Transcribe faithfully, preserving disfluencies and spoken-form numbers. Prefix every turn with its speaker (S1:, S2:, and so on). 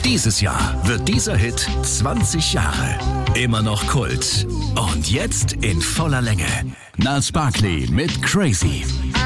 S1: Dieses Jahr wird dieser Hit zwanzig Jahre. Immer noch Kult. Und jetzt in voller Länge. Gnarls Barkley mit Crazy.